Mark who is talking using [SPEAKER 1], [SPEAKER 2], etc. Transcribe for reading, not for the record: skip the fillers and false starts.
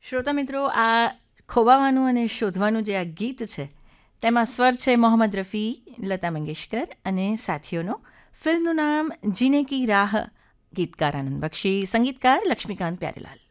[SPEAKER 1] શ્રોતા મિત્રો, આ ખોવાવાનું અને શોધવાનું જે આ ગીત છે તેમાં સ્વર છે મોહમ્મદ રફી, લતા મંગેશકર અને સાથીઓનો. ફિલ્મનું નામ જીને કી રાહ, ગીતકાર આનંદ બક્ષી, સંગીતકાર લક્ષ્મીકાંત પ્યારેલાલ.